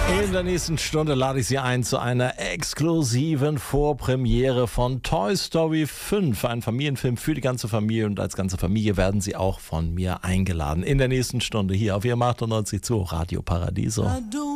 In der nächsten Stunde lade ich Sie ein zu einer exklusiven Vorpremiere von Toy Story 5, ein Familienfilm für die ganze Familie, und als ganze Familie werden Sie auch von mir eingeladen. In der nächsten Stunde hier auf Ihrem 98 zu Radio Paradiso.